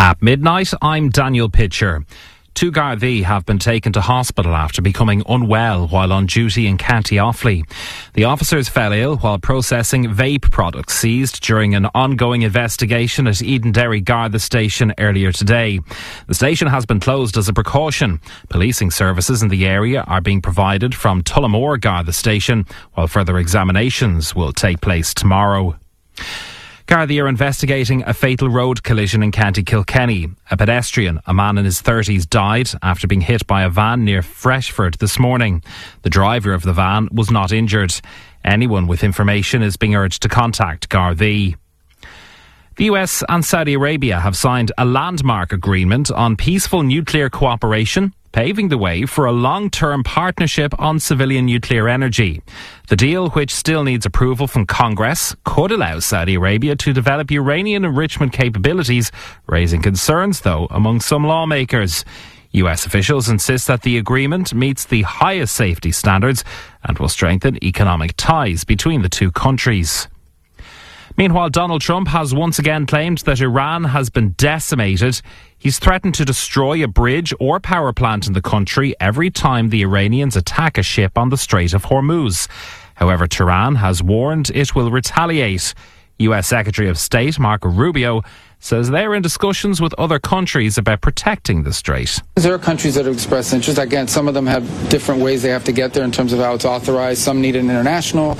At midnight, I'm Daniel Pitcher. Two Gardaí have been taken to hospital after becoming unwell while on duty in County Offaly. The officers fell ill while processing vape products seized during an ongoing investigation at Edenderry Garda Station earlier today. The station has been closed as a precaution. Policing services in the area are being provided from Tullamore Garda Station, while further examinations will take place tomorrow. Gardaí are investigating a fatal road collision in County Kilkenny. A pedestrian, a man in his 30s, died after being hit by a van near Freshford this morning. The driver of the van was not injured. Anyone with information is being urged to contact Gardaí. The US and Saudi Arabia have signed a landmark agreement on peaceful nuclear cooperation, paving the way for a long-term partnership on civilian nuclear energy. The deal, which still needs approval from Congress, could allow Saudi Arabia to develop uranium enrichment capabilities, raising concerns, though, among some lawmakers. US officials insist that the agreement meets the highest safety standards and will strengthen economic ties between the two countries. Meanwhile, Donald Trump has once again claimed that Iran has been decimated. He's threatened to destroy a bridge or power plant in the country every time the Iranians attack a ship on the Strait of Hormuz. However, Tehran has warned it will retaliate. US Secretary of State Marco Rubio says they're in discussions with other countries about protecting the strait. There are countries that have expressed interest. Again, some of them have different ways they have to get there in terms of how it's authorized. Some need an international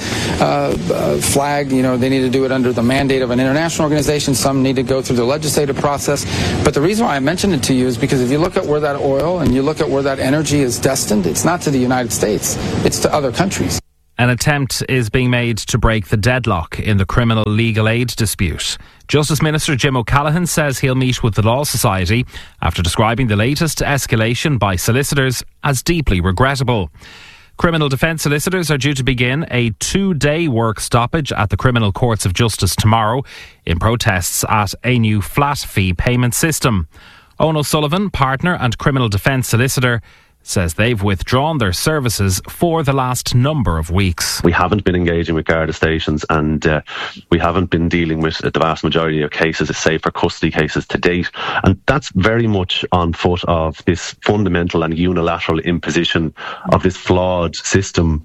flag. They need to do it under the mandate of an international organization. Some need to go through the legislative process. But the reason why I mentioned it to you is because if you look at where that oil and you look at where that energy is destined, it's not to the United States. It's to other countries. An attempt is being made to break the deadlock in the criminal legal aid dispute. Justice Minister Jim O'Callaghan says he'll meet with the Law Society after describing the latest escalation by solicitors as deeply regrettable. Criminal defence solicitors are due to begin a 2-day work stoppage at the Criminal Courts of Justice tomorrow in protests at a new flat fee payment system. Owen O'Sullivan, partner and criminal defence solicitor, says they've withdrawn their services for the last number of weeks. We haven't been engaging with Garda stations and we haven't been dealing with the vast majority of cases, save for custody cases to date. And that's very much on foot of this fundamental and unilateral imposition of this flawed system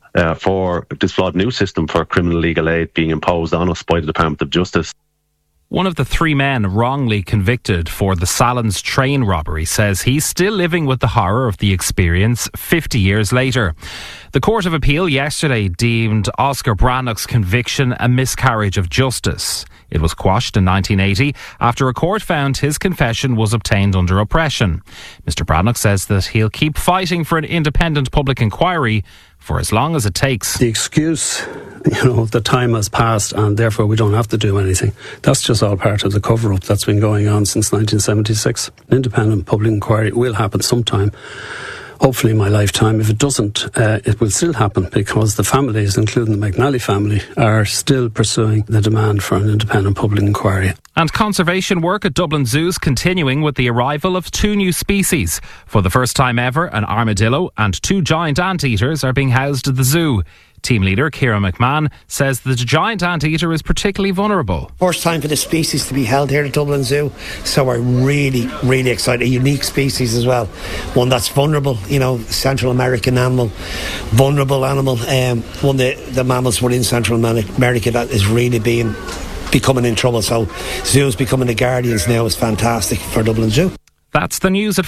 flawed new system for criminal legal aid being imposed on us by the Department of Justice. One of the 3 men wrongly convicted for the Sallins train robbery says he's still living with the horror of the experience 50 years later. The Court of Appeal yesterday deemed Oscar Brannock's conviction a miscarriage of justice. It was quashed in 1980 after a court found his confession was obtained under oppression. Mr. Brannock says that he'll keep fighting for an independent public inquiry for as long as it takes. The excuse, the time has passed and therefore we don't have to do anything. That's just all part of the cover-up that's been going on since 1976. An independent public inquiry will happen sometime. Hopefully in my lifetime. If it doesn't, it will still happen because the families, including the McNally family, are still pursuing the demand for an independent public inquiry. And conservation work at Dublin Zoo is continuing with the arrival of 2 new species. For the first time ever, an armadillo and 2 giant anteaters are being housed at the zoo. Team leader Ciara McMahon says the giant anteater is particularly vulnerable. First time for the species to be held here at Dublin Zoo, so we're really, really excited. A unique species as well, one that's vulnerable, Central American animal, vulnerable animal, one of the mammals within Central America that is really becoming in trouble. So Zoo's becoming the guardians now is fantastic for Dublin Zoo. That's the news at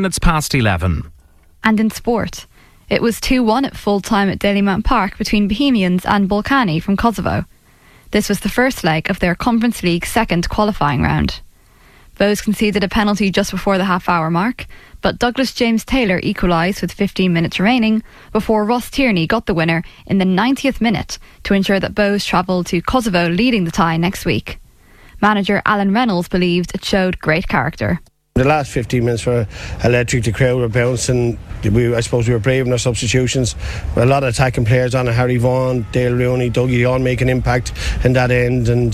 11:04. And in sport, it was 2-1 at full time at Dalymount Park between Bohemians and Balkany from Kosovo. This was the first leg of their Conference League second qualifying round. Bohs conceded a penalty just before the half-hour mark, but Douglas James Taylor equalised with 15 minutes remaining before Ross Tierney got the winner in the 90th minute to ensure that Bohs travelled to Kosovo leading the tie next week. Manager Alan Reynolds believed it showed great character. The last 15 minutes were electric. The crowd were bouncing. I suppose we were brave in our substitutions. A lot of attacking players on it. Harry Vaughan, Dale Rooney, Dougie, all make an impact in that end. And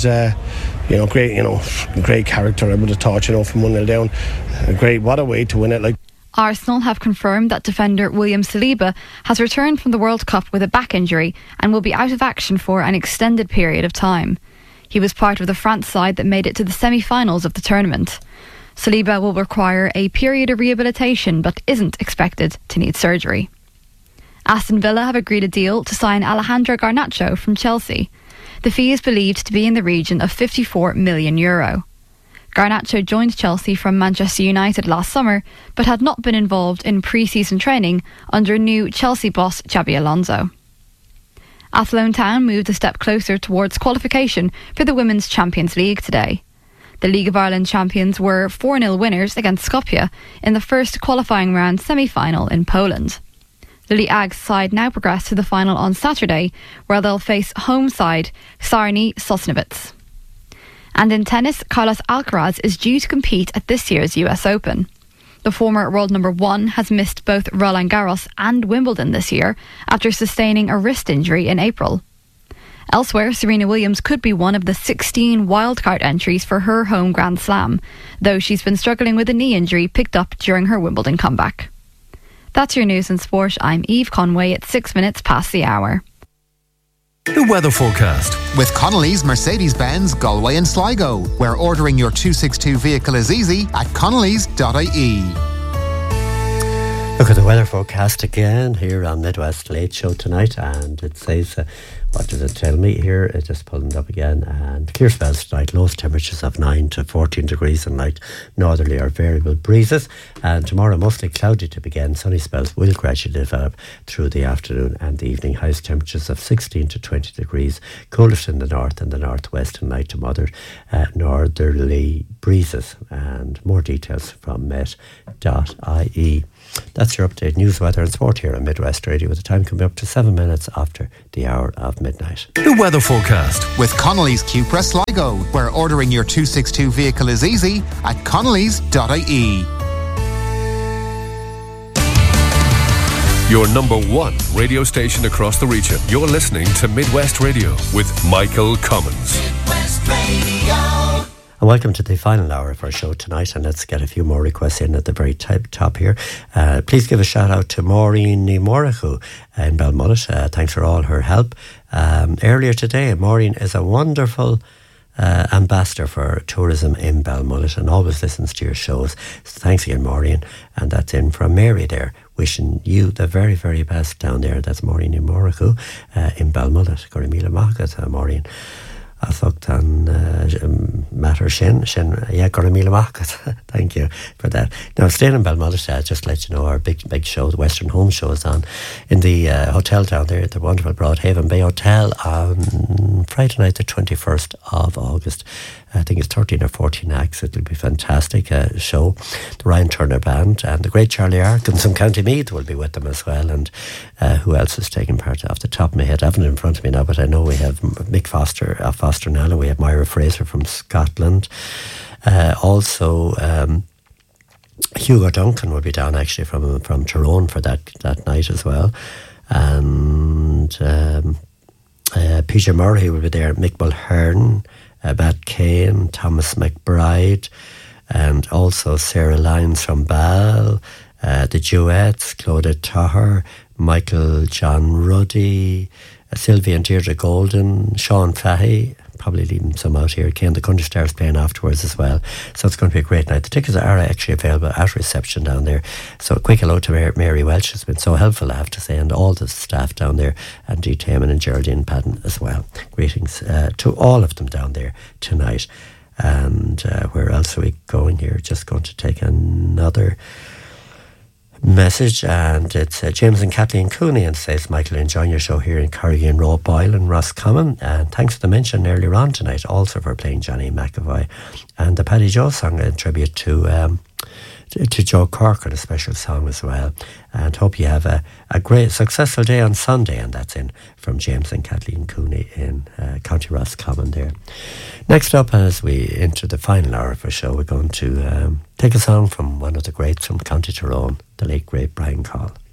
great character. I would have thought, from 1-0 down. What a way to win it. Arsenal have confirmed that defender William Saliba has returned from the World Cup with a back injury and will be out of action for an extended period of time. He was part of the France side that made it to the semi-finals of the tournament. Saliba will require a period of rehabilitation but isn't expected to need surgery. Aston Villa have agreed a deal to sign Alejandro Garnacho from Chelsea. The fee is believed to be in the region of €54 million. Garnacho joined Chelsea from Manchester United last summer, but had not been involved in pre-season training under new Chelsea boss Xabi Alonso. Athlone Town moved a step closer towards qualification for the Women's Champions League today. The League of Ireland champions were 4-0 winners against Skopje in the first qualifying round semi-final in Poland. Lily Ag's side now progress to the final on Saturday, where they'll face home side Sarny Sosnovitz. And in tennis, Carlos Alcaraz is due to compete at this year's US Open. The former world number 1 has missed both Roland Garros and Wimbledon this year after sustaining a wrist injury in April. Elsewhere, Serena Williams could be one of the 16 wildcard entries for her home Grand Slam, though she's been struggling with a knee injury picked up during her Wimbledon comeback. That's your news and sport. I'm Eve Conway at 6 minutes past the hour. The weather forecast with Connolly's Mercedes-Benz Galway and Sligo, where ordering your 262 vehicle is easy at connolly's.ie. Look at the weather forecast again here on Midwest Late Show tonight, and it says, what does it tell me here? It's just pulling it up again. And clear spells tonight, lowest temperatures of 9 to 14 degrees at night, northerly or variable breezes. And tomorrow mostly cloudy to begin. Sunny spells will gradually develop through the afternoon and the evening. Highest temperatures of 16 to 20 degrees, coolest in the north and the northwest tonight to moderate northerly breezes. And more details from met.ie. That's your update news, weather and sport here on Midwest Radio, with the time coming up to 7 minutes after the hour of midnight. The weather forecast with Connolly's Cupra Sligo, where ordering your 262 vehicle is easy at connolly's.ie. Your number 1 radio station across the region. You're listening to Midwest Radio with Michael Commons. Midwest Radio. And welcome to the final hour of our show tonight, and let's get a few more requests in at the very top here. Please give a shout out to Maureen Nimorichu in Balmullet. Thanks for all her help. Earlier today, Maureen is a wonderful ambassador for tourism in Balmullet and always listens to your shows. So thanks again, Maureen. And that's in from Mary there, wishing you the very, very best down there. That's Maureen Nimorichu in Balmullet. Gorimila Magat, Maureen. Matter Shin, Gorimila Market. Thank you for that. Now, staying in Balmullet, just to let you know, our big show, the Western Home Show, is on in the hotel down there, the wonderful Broadhaven Bay Hotel, on Friday night, the 21st of August. I think it's 13 or 14 acts. It'll be a fantastic show. The Ryan Turner Band and the great Charlie Arkins from County Meath will be with them as well. And who else is taking part? Off the top of my head, I haven't it in front of me now, but I know we have Mick Foster of Foster Nalla. We have Myra Fraser from Scotland. Also, Hugo Duncan will be down actually from Tyrone for that night as well. And PJ Murray will be there. Mick Mulhern, Matt Kane, Thomas McBride, and also Sarah Lyons from Ball, the Duets, Claudia Tahar, Michael John Ruddy, Sylvia and Deirdre Golden, Sean Fahey, probably leaving some out here, Kane the Country Stars playing afterwards as well. So it's going to be a great night. The tickets are actually available at reception down there. So a quick hello to Mary Welch, has been so helpful, I have to say, and all the staff down there, and Dee Taman and Geraldine Padden as well. Greetings to all of them down there tonight. And where else are we going here? Just going to take another message, and it's James and Kathleen Cooney, and says, Michael, enjoying your show here in Corrigan Row, Boyle and Roscommon, and thanks for the mention earlier on tonight also for playing Johnny McAvoy and the Paddy Joe song in tribute to Joe Corcoran, a special song as well. And hope you have a great successful day on Sunday. And that's in from James and Kathleen Cooney in County Roscommon there. Next up, as we enter the final hour of our show, we're going to take a song from one of the greats from County Tyrone, the late great Brian Call.